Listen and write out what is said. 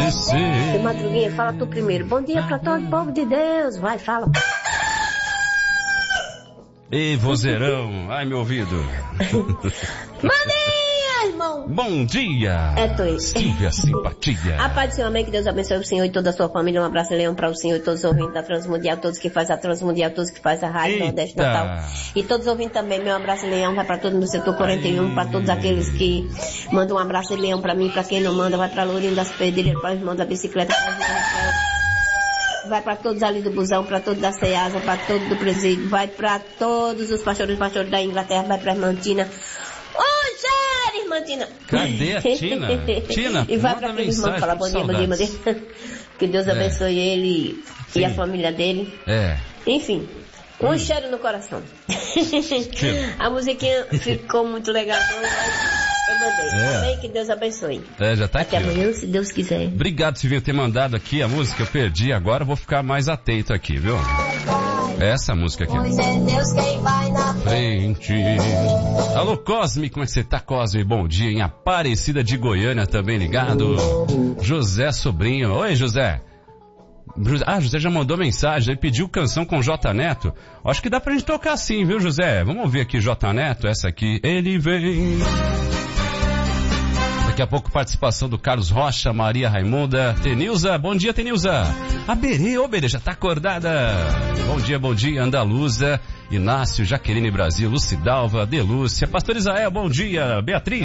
Seu Madruguinha, fala tu primeiro. Bom dia pra todo o povo de Deus. Vai, fala. Ei, vozeirão. Ai, meu ouvido. Bom dia, irmão. Bom dia. É tu aí. Silvia Simpatia. A paz do Senhor, amém. Que Deus abençoe o Senhor e toda a sua família. Um abraço, Leão, para o Senhor e todos os ouvintes da Transmundial, todos que fazem a Transmundial, todos que fazem a Rádio Nordeste Natal. E todos os ouvintes também. Meu abraço, Leão, vai para todos no setor 41, para todos aqueles que mandam um abraço, Leão, para mim, para quem não manda, vai para Lourinho das Pedreiras, para o irmão da bicicleta, vai para todos ali do busão, para todos da Ceasa, para todos do presídio, vai para todos os pastores da Inglaterra, vai para a irmã Tina. Irmã Tina. Cadê a Tina? Tina, e vai para aquele irmão que fala bom dia, bom dia. Que Deus abençoe ele e a família dele. Enfim, um cheiro no coração. A musiquinha ficou muito legal. Eu mandei. Amém, que Deus abençoe. Já tá até aqui. Até amanhã, se Deus quiser. Obrigado, Silvinho, por ter mandado aqui a música. Eu perdi agora, vou ficar mais atento aqui, viu? Essa música aqui. Pois é Deus quem vai na frente. Alô, Cosme, como é que você tá, Cosme? Bom dia, em Aparecida de Goiânia também ligado. José Sobrinho. Oi, José. José já mandou mensagem, ele pediu canção com J Neto. Acho que dá pra gente tocar assim, viu, José? Vamos ouvir aqui J Neto, essa aqui. Ele vem. Daqui a pouco participação do Carlos Rocha, Maria Raimunda, Tenilza, bom dia, Tenilza. A Berê, Berê, já tá acordada. Bom dia, Andaluza, Inácio, Jaqueline Brasil, Lucidalva, Delúcia, Pastor Israel, bom dia, Beatriz.